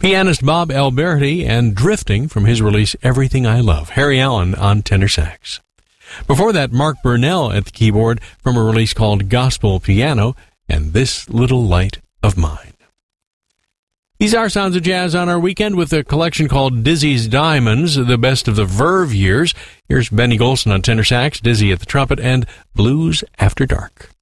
Pianist Bob Alberti and Drifting from his release Everything I Love. Harry Allen on tenor sax. Before that, Mark Burnell at the keyboard from a release called Gospel Piano and This Little Light of Mine. These are Sounds of Jazz on our weekend with a collection called Dizzy's Diamonds, the best of the Verve years. Here's Benny Golson on tenor sax, Dizzy at the trumpet, and Blues After Dark.